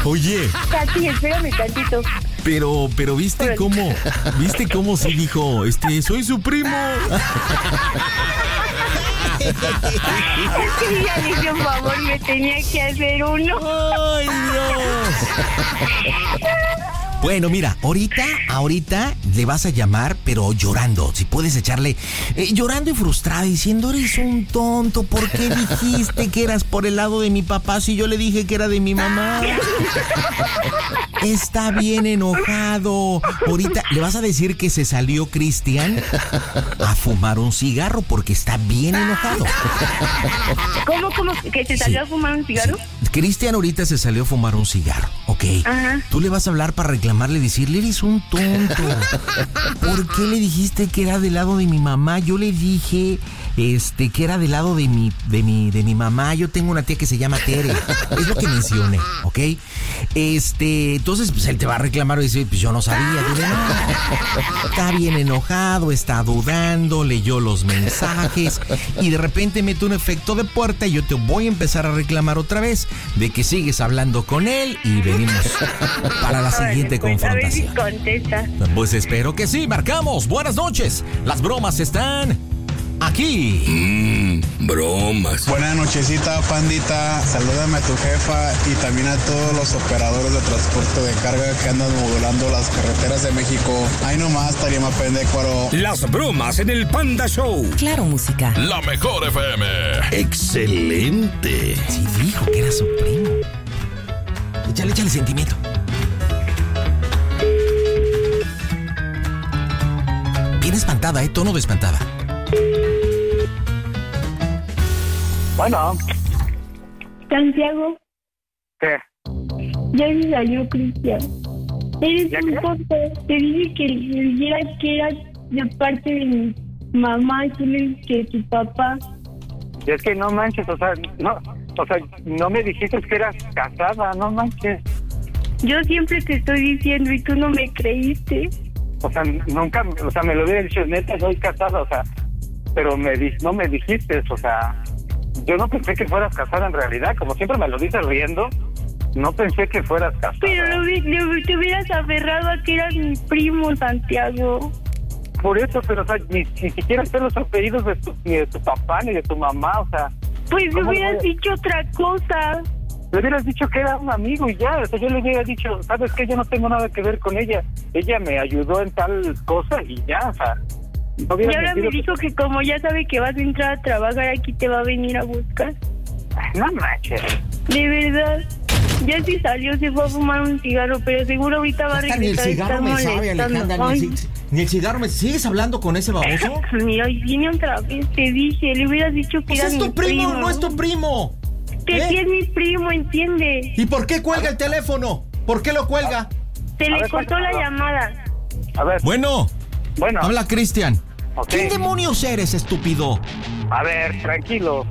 Oye. Katy, espérame tantito. Pero ¿viste cómo sí dijo, soy su primo? Es que ya le hice un favor, me tenía que hacer uno. ¡Ay, Dios! Bueno, mira, ahorita le vas a llamar, pero llorando. Si puedes echarle, llorando y frustrada, diciendo, eres un tonto, ¿por qué dijiste que eras por el lado de mi papá si yo le dije que era de mi mamá? Está bien enojado. Ahorita le vas a decir que se salió Cristian a fumar un cigarro porque está bien enojado. ¿Cómo? ¿Que se salió a fumar un cigarro? Sí. Cristian ahorita se salió a fumar un cigarro, ¿ok? Ajá. Tú le vas a hablar para reclamarle, decirle, eres un tonto. ¿Por qué le dijiste que era del lado de mi mamá? Yo le dije que era del lado de mi mamá. Yo tengo una tía que se llama Tere. Es lo que mencioné, ¿ok? Entonces, pues él te va a reclamar y dice, pues yo no sabía. Dile, no. Está bien enojado, está dudando, leyó los mensajes y de repente mete un efecto de puerta y yo te voy a empezar a reclamar otra vez de que sigues hablando con él y venimos para la siguiente confrontación. A ver si contesta. Pues espero que sí, marcamos. Buenas noches. Las bromas están aquí. Bromas. Buenas nochecita, pandita. Salúdame a tu jefa y también a todos los operadores de transporte de carga que andan modulando las carreteras de México. Ahí nomás, Tarima Pendecuaro. Las bromas en el Panda Show. Claro, música. La mejor FM. Excelente. Sí, dijo que era su primo. Échale sentimiento. Bien espantada, tono de espantada. Bueno. Santiago. ¿Qué? Ya se salió Cristian. Eres un tonto. Te dije que le dijeras que eras de parte de mi mamá y tú le dices que tu papá. Y es que no manches, no me dijiste que eras casada, no manches. Yo siempre te estoy diciendo y tú no me creíste. Nunca, me lo hubiera dicho, neta, soy casada, pero no me dijiste, yo no pensé que fueras casada en realidad, como siempre me lo dices riendo, no pensé que fueras casada. Pero te hubieras aferrado a que eras mi primo, Santiago. Por eso, pero ni siquiera sé los apellidos ni de tu papá ni de tu mamá, Pues le hubieras dicho otra cosa. Le hubieras dicho que era un amigo y ya, yo le hubiera dicho, ¿sabes qué? Yo no tengo nada que ver con ella. Ella me ayudó en tal cosa y ya, no y ahora me dijo que como ya sabe que vas a entrar a trabajar aquí te va a venir a buscar. No manches. De verdad. Ya sí salió, se fue a fumar un cigarro, pero seguro ahorita va a regresar. Ni el cigarro me sabe, Alejandra, ni el cigarro me... ¿Sigues hablando con ese baboso? Mira, y viene otra vez, te dije, le hubieras dicho que era es tu primo, no es tu primo. Que sí es mi primo, ¿entiendes? ¿Y por qué cuelga el teléfono? ¿Por qué lo cuelga? Se le cortó la llamada. A ver. Bueno. Habla Cristian. Okay. ¿Quién demonios eres, estúpido? A ver, tranquilo.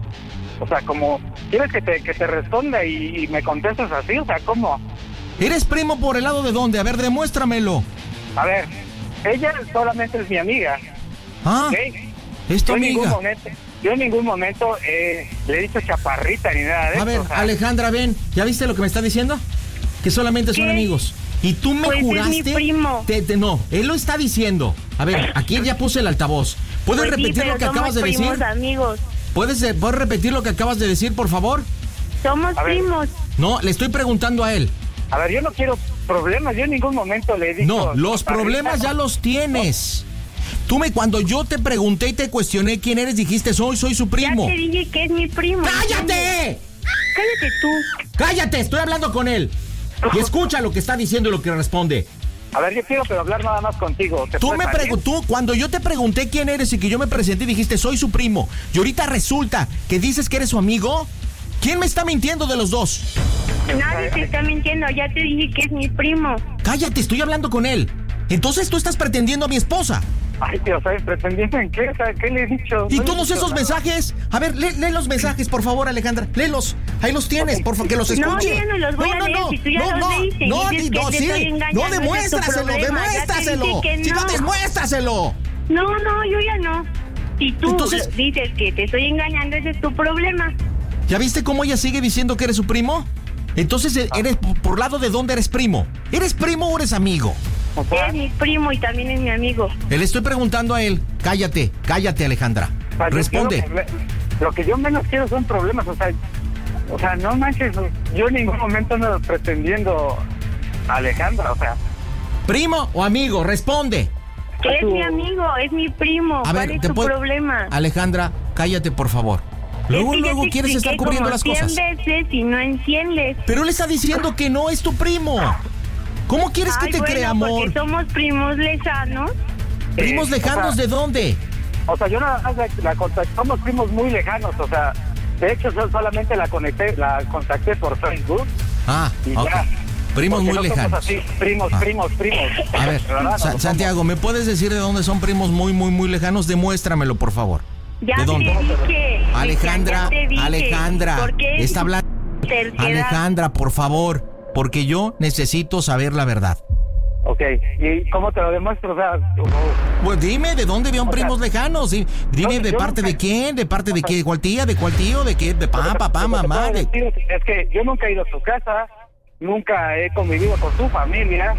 Como quieres que te responda y me contestes así, ¿cómo? ¿Eres primo por el lado de dónde? A ver, demuéstramelo. A ver, ella solamente es mi amiga. Ah, ¿okay? ¿Es tu amiga? Yo en ningún momento le he dicho chaparrita ni nada de eso. A ver, Alejandra, ven, ¿ya viste lo que me está diciendo? Que solamente son amigos. Y tú me juraste... Es mi primo. No, él lo está diciendo. A ver, aquí ya puse el altavoz. ¿Puedes repetir lo que acabas de decir? Somos amigos. ¿Puedes repetir lo que acabas de decir, por favor? Somos primos. No, le estoy preguntando a él. A ver, yo no quiero problemas. Yo en ningún momento le he dicho... No, los problemas ya los tienes. Cuando yo te pregunté y te cuestioné quién eres, dijiste, soy su primo. Ya te dije que es mi primo. ¡Cállate! Cállate tú. ¡Cállate! Estoy hablando con él. Y escucha lo que está diciendo y lo que responde. A ver, yo quiero hablar nada más contigo. Tú, cuando yo te pregunté quién eres y que yo me presenté, dijiste, soy su primo. Y ahorita resulta que dices que eres su amigo. ¿Quién me está mintiendo de los dos? Nadie te está mintiendo. Ya te dije que es mi primo. Cállate, estoy hablando con él. Entonces tú estás pretendiendo a mi esposa. Ay, tío, ¿sabes? ¿Pretendiendo en qué? ¿Qué le he dicho? ¿Y todos esos mensajes? A ver, lee los mensajes, por favor, Alejandra. Léelos. Ahí los tienes, por favor, que los escuche. No, yo ya no los voy a leer. Si tú ya los leíste. No, demuéstraselo. Si no, demuéstraselo. No, yo ya no. Si tú dices que te estoy engañando, ese es tu problema. ¿Ya viste cómo ella sigue diciendo que eres su primo? Entonces, ¿eres por lado de dónde eres primo? ¿Eres primo o eres amigo? O sea, Es mi primo y también es mi amigo. Le estoy preguntando a él. Cállate, Alejandra. o sea, yo Responde. quiero lo que yo menos quiero son problemas, o sea, no manches, yo en ningún momento ando pretendiendo a Alejandra, o sea. ¿Primo o amigo? Responde. Es mi amigo, es mi primo. A ver, ¿Cuál es tu problema? Alejandra, cállate, por favor. Luego, Es que ya luego te quieres estar expliqué cubriendo como las 100 cosas. veces y no enciendes. Pero él está diciendo que no es tu primo. ¿Cómo quieres que te bueno, crea, amor? porque somos primos lejanos. ¿Primos lejanos o sea, de dónde? O sea, yo nada más la contacté, somos primos muy lejanos, o sea, de hecho yo solamente la contacté por Facebook. Ah, Y ok. ya. Primos Porque muy no somos lejanos. así, primos. A ver, ¿Verdad? No somos. Santiago, ¿me puedes decir de dónde son primos muy lejanos? Demuéstramelo, por favor. Ya ¿De te dónde? dije. Alejandra, ya te dije. Alejandra, ¿Por qué está hablando. terquedad? Alejandra, por favor, porque yo necesito saber la verdad. Ok, ¿y cómo te lo demuestro? O sea, Pues dime, ¿de dónde vieron O sea, primos lejanos? Sí, dime, no, ¿de yo parte nunca- de quién? ¿De parte de qué? ¿De cuál tía? ¿De cuál tío? ¿De qué? ¿De papá, mamá? Lo que te puedo decir es que yo nunca he ido a su casa, nunca he convivido con su familia,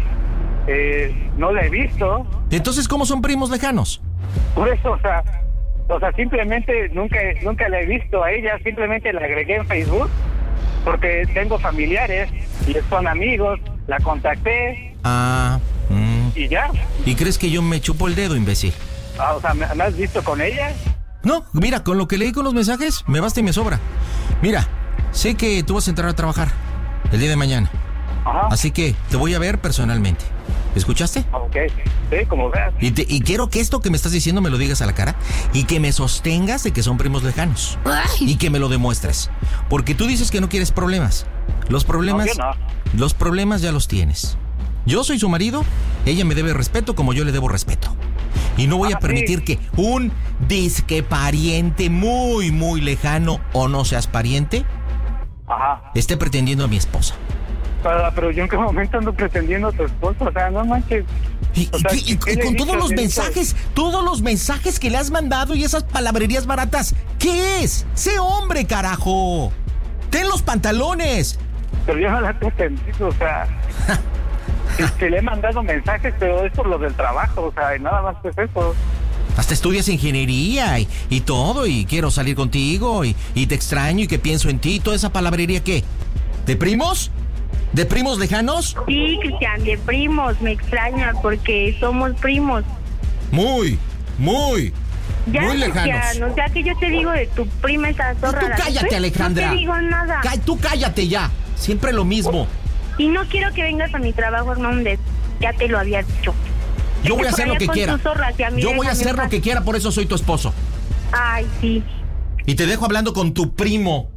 no la he visto, Entonces, ¿cómo son primos lejanos? por eso, o sea, simplemente nunca la he visto a ella, simplemente la agregué en Facebook, porque tengo familiares y son amigos, la contacté Ah, y ya. ¿y crees que yo me chupo el dedo, imbécil? O sea, ¿me has visto con ella? No, mira, con lo que leí con los mensajes, me basta y me sobra. Mira, sé que tú vas a entrar a trabajar el día de mañana, Ajá. así que te voy a ver personalmente. ¿Escuchaste? Ok, sí, como veas. Y quiero que esto que me estás diciendo me lo digas a la cara y que me sostengas de que son primos lejanos. Y que me lo demuestres. Porque tú dices que no quieres problemas. Los problemas, No, yo no. los problemas ya los tienes. Yo soy su marido, ella me debe respeto como yo le debo respeto. Y no voy a permitir sí. que un disque pariente muy lejano o no seas pariente Ajá. esté pretendiendo a mi esposa. Pero yo en qué momento ando pretendiendo a tu esposo, o sea, no manches. Y O sea, ¿qué le con dices? todos los mensajes que le has mandado y esas palabrerías baratas, ¿qué es? ¡Sé hombre, carajo! ¡Ten los pantalones! Pero yo no la he pretendido, o sea, le he mandado mensajes, pero es por lo del trabajo, o sea, y nada más es eso. Hasta estudias ingeniería y todo, y quiero salir contigo, y te extraño, y que pienso en ti, toda esa palabrería, ¿qué? ¿De primos? ¿De primos lejanos? Sí, Cristian, de primos, me extraña porque somos primos. Muy Ya, lejanos. Cristian, o sea que yo te digo de tu prima esa zorra. Tú ¿la cállate, viste? Alejandra. No te digo nada. Tú cállate ya. Siempre lo mismo. Y no quiero que vengas a mi trabajo, Hernández. Ya te lo había dicho. Yo voy a Vete hacer por lo allá que con quiera. tus zorras y a mí Yo voy a déjame hacer en lo paz. que quiera, por eso soy tu esposo. Ay, sí. Y te dejo hablando con tu primo.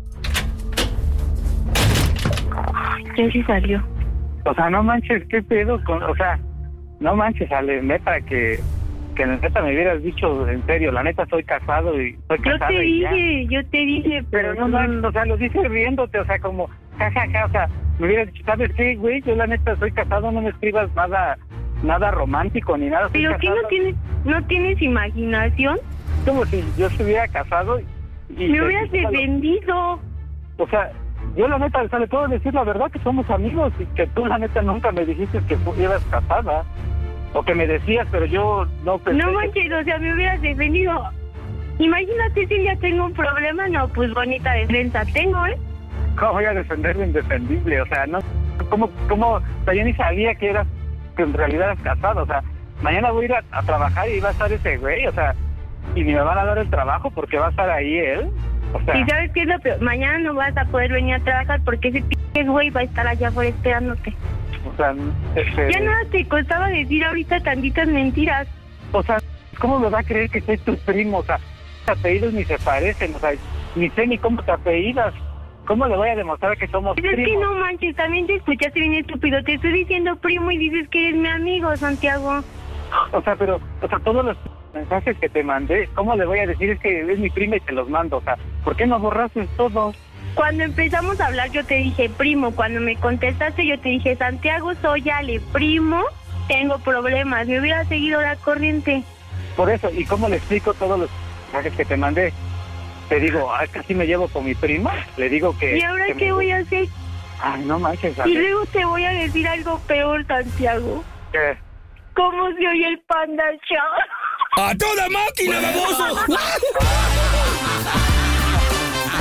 ¿Quién sí salió? O sea, no manches, ¿qué pedo? O sea, no manches, Ale, neta, que neta me hubieras dicho en serio, la neta soy casado y soy casado Yo te dije, Pero no manches, o sea, lo dices riéndote, o sea, como, jajaja, o sea, me hubieras dicho, ¿sabes qué, güey? Yo la neta soy casado, no me escribas nada romántico ni nada. soy ¿Pero qué casado. no tienes imaginación? Como si yo estuviera casado y Me hubieras defendido. O sea, yo la neta, o sea, le puedo decir la verdad que somos amigos y que tú la neta nunca me dijiste que estuvieras casada. O que me decías, pero yo no pensé. No manches, o sea, me hubieras defendido. Imagínate si ya tengo un problema, no, pues bonita defensa tengo, ¿eh? ¿Cómo voy a defender lo indefendible? O sea, no, ¿cómo? O sea, yo ni sabía que en realidad eras casado. O sea, mañana voy a ir a trabajar y va a estar ese güey, o sea, y ni me van a dar el trabajo porque va a estar ahí él. O sea, ¿Y sabes qué es lo peor? Mañana no vas a poder venir a trabajar porque ese p*** güey va a estar allá afuera esperándote. o sea, Ya nada te costaba decir ahorita tantitas mentiras. o sea, ¿cómo me va a creer que soy tu primo? O sea, tus apellidos ni se parecen, o sea, ni sé ni cómo te apellidas. ¿Cómo le voy a demostrar que somos Pero es que primos? no manches, también te escuchaste bien estúpido. Te estoy diciendo primo y dices que eres mi amigo, Santiago. O sea, todos los mensajes que te mandé, ¿cómo le voy a decir? Es que es mi prima y te los mando. O sea, ¿por qué no borraste todo? Cuando empezamos a hablar yo te dije primo. Cuando me contestaste yo te dije Santiago, soy Ale, primo, tengo problemas. Me hubiera seguido la corriente. Por eso, ¿y cómo le explico todos los mensajes que te mandé? Te digo, es que así me llevo con mi prima. Le digo que... ¿Y ahora que qué me- voy a hacer? Ay, no manches. Y luego te voy a decir algo peor, Santiago. ¿Qué? ¿Cómo se oye el Panda Show? ¡A toda máquina, baboso!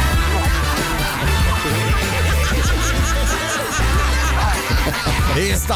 Esta